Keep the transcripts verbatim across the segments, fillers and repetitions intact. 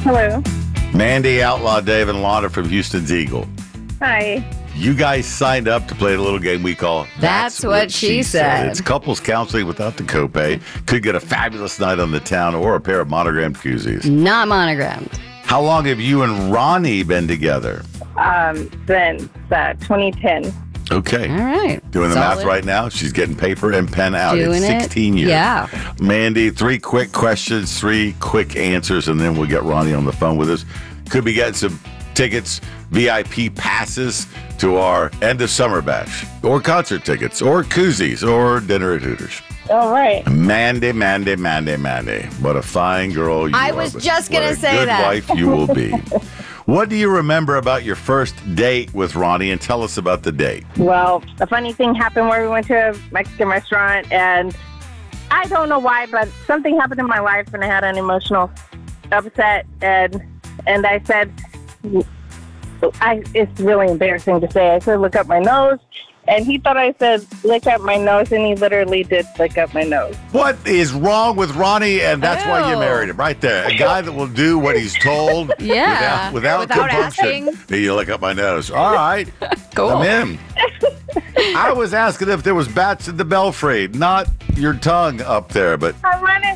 Hello. Mandy, Outlaw, Dave, and Lana from Houston's Eagle. Hi. You guys signed up to play a little game we call That's, That's what, what She Said. It's couples counseling without the copay. Could get a fabulous night on the town or a pair of monogrammed koozies. Not monogrammed. How long have you and Ronnie been together? Um, since uh, twenty ten. Okay. All right. Doing the Solid. math right now. She's getting paper and pen out. Doing it's sixteen it. years. Yeah. Mandy, three quick questions, three quick answers, and then we'll get Ronnie on the phone with us. Could be getting some tickets, V I P passes to our end of summer bash, or concert tickets, or koozies, or dinner at Hooters. All right. Mandy, Mandy, Mandy, Mandy. What a fine girl you I are. was but just gonna what a say good that. wife you will be. What do you remember about your first date with Ronnie, and tell us about the date? Well, a funny thing happened where we went to a Mexican restaurant, and I don't know why, but something happened in my life, and I had an emotional upset, and and I said, I, it's really embarrassing to say, I said, look up my nose. And he thought I said, lick up my nose, and he literally did lick up my nose. What is wrong with Ronnie? And that's Ew. why you married him, right there. A guy that will do what he's told Yeah. without, without, Without compunction. asking. You look up my nose. All right. Cool. I'm in. I was asking if there was bats in the belfry, not your tongue up there. But I'm running.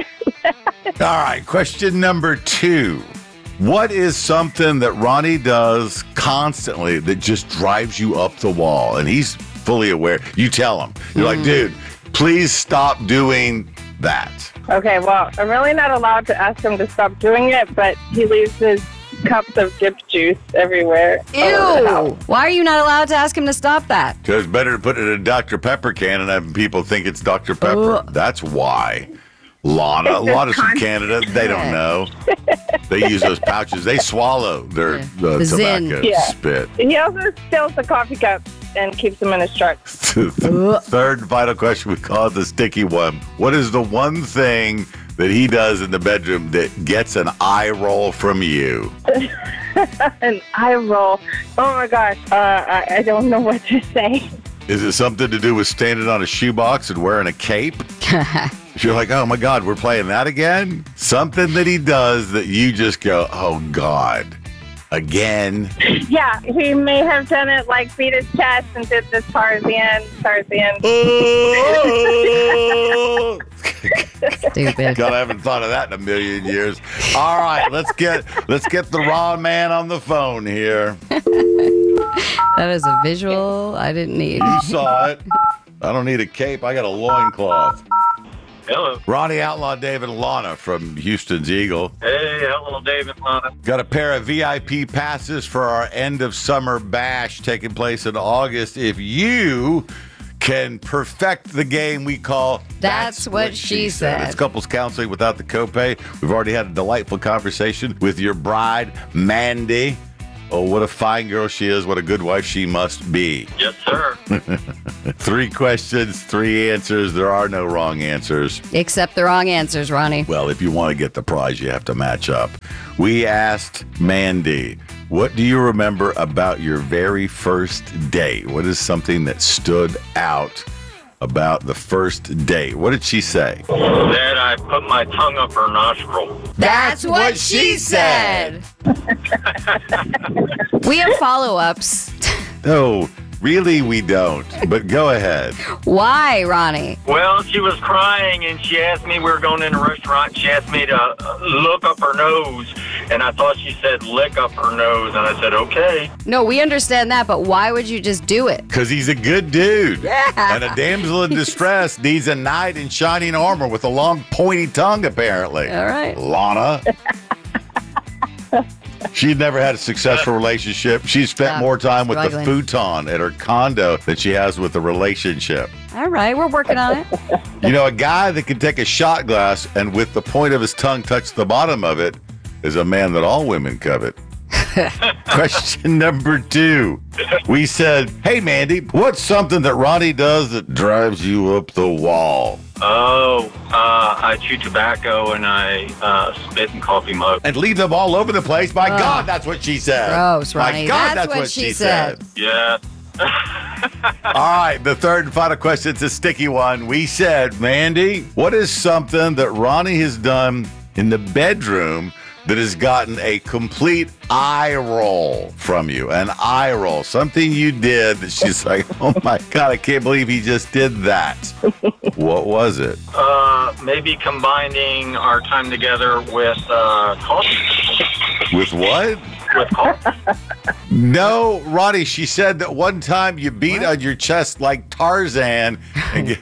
all right, question number two. What is something that Ronnie does constantly that just drives you up the wall? And he's fully aware. You tell him. You're Mm. like, dude, please stop doing that. Okay, well, I'm really not allowed to ask him to stop doing it, but he leaves his cups of dip juice everywhere. all over the house. Ew. Why are you not allowed to ask him to stop that? Because it's better to put it in a Doctor Pepper can and have people think it's Doctor Pepper. Ugh. That's why. Lana, a lot of from Canada, they don't know. They use those pouches. They swallow their Yeah. uh, The Zyn. tobacco Yeah. spit. He also steals the coffee cups and keeps them in his truck. The third and final question, we call it the sticky one. What is the one thing that he does in the bedroom that gets an eye roll from you? An eye roll. Oh my gosh, uh, I, I don't know what to say. Is it something to do with standing on a shoebox and wearing a cape? You're like, oh my God, we're playing that again? Something that he does that you just go, oh God, again? Yeah, he may have done it like beat his chest and did this Tarzan, Tarzan. Oh! Stupid. God, I haven't thought of that in a million years. All right, let's get let's get the raw man on the phone here. That is a visual I didn't need. You saw it. I don't need a cape. I got a loincloth. Hello. Ronnie, Outlaw, David, and Lana from Houston's Eagle. Hey, hello, David, Lana. Got a pair of V I P passes for our end of summer bash taking place in August. If you can perfect the game we call That's What She Said. It's couples counseling without the copay. We've already had a delightful conversation with your bride, Mandy. Oh, what a fine girl she is. What a good wife she must be. Yes, sir. Three questions, three answers. There are no wrong answers. Except the wrong answers, Ronnie. Well, if you want to get the prize, you have to match up. We asked Mandy, what do you remember about your very first date? What is something that stood out about the first date? What did she say? That I put my tongue up her nostril. That's what she said. We have follow-ups. No, really, we don't. But go ahead. Why, Ronnie? Well, she was crying, and she asked me, we were going in a restaurant, she asked me to uh, look up her nose, and I thought she said lick up her nose, and I said, okay. No, we understand that, but why would you just do it? Because he's a good dude. Yeah. And a damsel in distress needs a knight in shining armor with a long, pointy tongue, apparently. All right. Lana. She'd never had a successful relationship. She spent Yeah, more time with the struggling. futon at her condo than she has with the relationship. All right, we're working on it. You know, a guy that can take a shot glass and with the point of his tongue touch the bottom of it is a man that all women covet. Question number two. We said, hey, Mandy, what's something that Ronnie does that drives you up the wall? Oh, uh, I chew tobacco, and I uh, spit in coffee mug. And leave them all over the place? My Ugh. God, that's what she said. Gross, My Ronnie. God, That's that's, what she said. Yeah. All right, the third and final question. It's a sticky one. We said, Mandy, what is something that Ronnie has done in the bedroom that has gotten a complete eye roll from you. An eye roll. Something you did that she's like, oh my God, I can't believe he just did that. What was it? Uh, maybe combining our time together with uh, coffee. With what? With coffee. No, Ronnie, she said that one time you beat on your chest like Tarzan and get,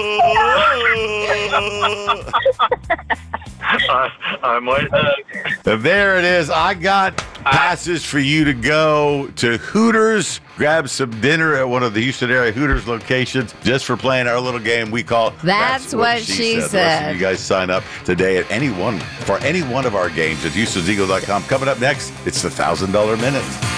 I, I might have. there it is. I got passes for you to go to Hooters, grab some dinner at one of the Houston area Hooters locations just for playing our little game we call That's what she The rest said. of you guys sign up today at any one for any one of our games at Houstons Eagle dot com. Coming up next, it's the one thousand dollar Minute.